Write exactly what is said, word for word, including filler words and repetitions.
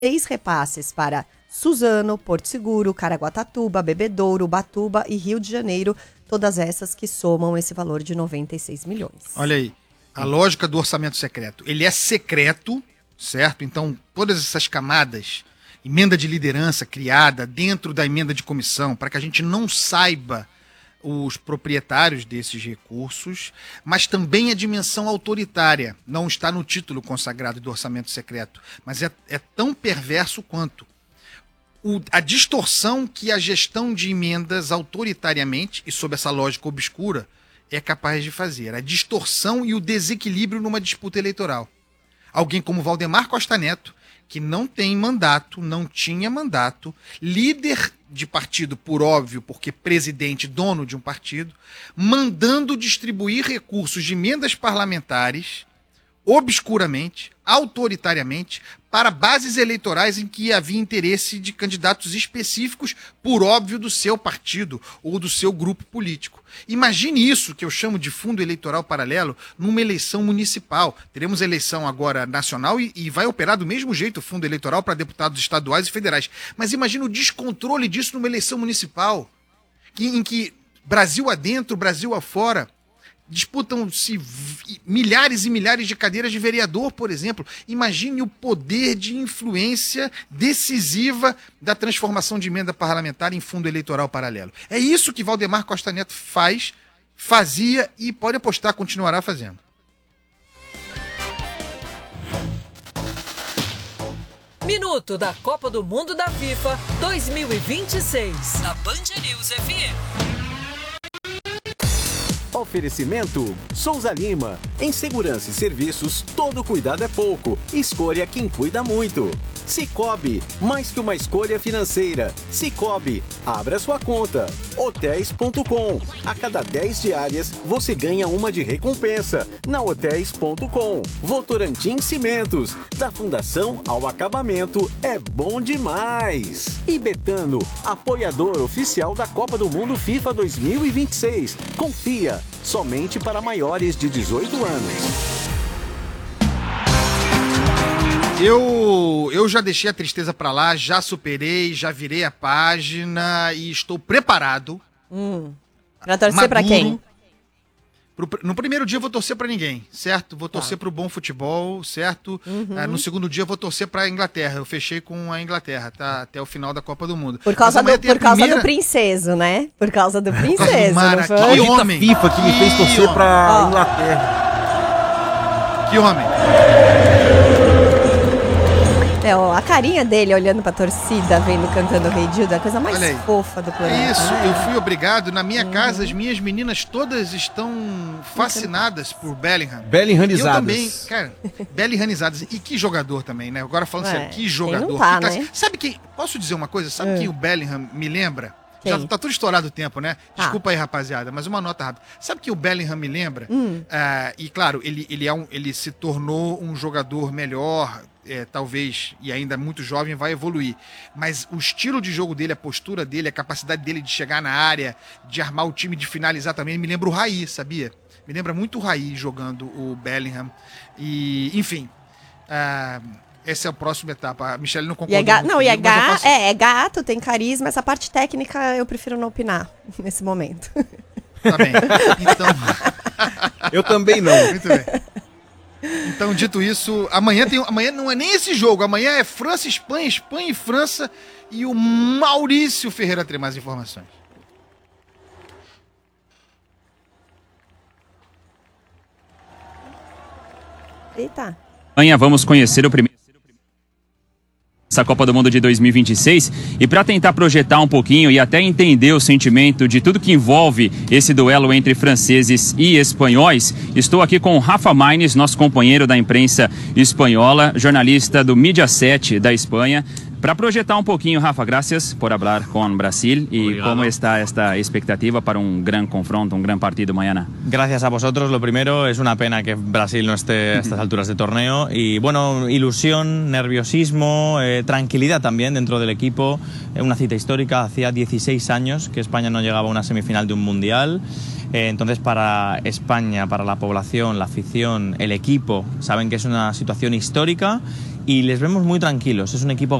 seis repasses para Suzano, Porto Seguro, Caraguatatuba, Bebedouro, Ubatuba e Rio de Janeiro, todas essas que somam esse valor de noventa e seis milhões. Olha aí, a lógica do orçamento secreto. Ele é secreto, certo? Então, todas essas camadas, emenda de liderança criada dentro da emenda de comissão, para que a gente não saiba os proprietários desses recursos, mas também a dimensão autoritária. Não está no título consagrado do orçamento secreto, mas é, é tão perverso quanto. O, a distorção que a gestão de emendas autoritariamente, e sob essa lógica obscura, é capaz de fazer. A distorção e o desequilíbrio numa disputa eleitoral. Alguém como Valdemar Costa Neto, que não tem mandato, não tinha mandato, líder de partido, por óbvio, porque presidente, dono de um partido, mandando distribuir recursos de emendas parlamentares, obscuramente, autoritariamente, para bases eleitorais em que havia interesse de candidatos específicos, por óbvio, do seu partido ou do seu grupo político. Imagine isso, que eu chamo de fundo eleitoral paralelo, numa eleição municipal. Teremos eleição agora nacional e, e vai operar do mesmo jeito o fundo eleitoral para deputados estaduais e federais. Mas imagine o descontrole disso numa eleição municipal, que, em que Brasil adentro, Brasil afora, disputam-se milhares e milhares de cadeiras de vereador, por exemplo. Imagine o poder de influência decisiva da transformação de emenda parlamentar em fundo eleitoral paralelo. É isso que Valdemar Costa Neto faz, fazia e, pode apostar, continuará fazendo. Minuto da Copa do Mundo da FIFA dois mil e vinte e seis, na Band News F M. Oferecimento Souza Lima. Em segurança e serviços, todo cuidado é pouco. Escolha quem cuida muito. Cicobi, mais que uma escolha financeira. Cicobi, abra sua conta. Hotéis ponto com. A cada dez diárias, você ganha uma de recompensa. Na Hotéis ponto com. Votorantim Cimentos. Da fundação ao acabamento, é bom demais. E Betano, apoiador oficial da Copa do Mundo FIFA dois mil e vinte e seis. Confia, somente para maiores de dezoito anos. Eu, eu já deixei a tristeza pra lá, já superei, já virei a página e estou preparado. Hum. Pra torcer pra quem? Pro, no primeiro dia eu vou torcer pra ninguém, certo? Vou torcer tá. pro bom futebol, certo? Uhum. Ah, no segundo dia eu vou torcer pra Inglaterra. Eu fechei com a Inglaterra, tá? Até o final da Copa do Mundo. Por causa, do, por causa primeira... do princeso, né? Por causa do princeso. Mara, que homem! FIFA que me fez torcer homem. pra oh. Inglaterra. Que homem! É, ó, a carinha dele olhando pra torcida, vendo cantando o Rei Jude, é a coisa mais fofa do planeta. É isso, né? eu fui obrigado. Na minha uhum. casa, as minhas meninas todas estão fascinadas por Bellingham. Bellinghamizadas. Eu também, cara, Bellinghamizadas. E que jogador também, né? Agora falando é, sério, que jogador. Tá, que né? Sabe quem, posso dizer uma coisa? Sabe uhum. quem o Bellingham me lembra? Quem? Já tá tudo estourado o tempo, né? Ah. Desculpa aí, rapaziada, mas uma nota rápida. Sabe que o Bellingham me lembra? Hum. Uh, e claro, ele, ele, é um, ele se tornou um jogador melhor, é, talvez, e ainda muito jovem, vai evoluir. Mas o estilo de jogo dele, a postura dele, a capacidade dele de chegar na área, de armar o time, de finalizar também, me lembra o Raí, sabia? Me lembra muito o Raí jogando o Bellingham. E, enfim... Uh, essa é a próxima etapa. A Michelle não concordou. E é ga... Não, e é, ga... faço... é, é gato, tem carisma. Essa parte técnica eu prefiro não opinar nesse momento. Tá bem. Então... eu também não. Muito bem. Então, dito isso, amanhã tem. Amanhã não é nem esse jogo. Amanhã é França, Espanha, Espanha e França. E o Maurício Ferreira tem mais informações. Eita. Amanhã vamos conhecer o primeiro. Essa Copa do Mundo de dois mil e vinte e seis, e para tentar projetar um pouquinho e até entender o sentimento de tudo que envolve esse duelo entre franceses e espanhóis, estou aqui com o Rafa Maines, nosso companheiro da imprensa espanhola, jornalista do Mediaset da Espanha. Para projetar um pouquinho, Rafa, gracias por hablar com Brasil e Obrigado. como está esta expectativa para um gran confronto, um gran partido mañana. Gracias a vosotros. Lo primero, es una pena que Brasil no esté a estas alturas de torneo. Y bueno, ilusión, nerviosismo, eh, tranquilidad también dentro del equipo. Eh, una cita histórica, hacía dieciséis años que España no llegaba a una semifinal de un mundial. Eh, entonces, para España, para la población, la afición, el equipo, saben que es una situación histórica y les vemos muy tranquilos. Es un equipo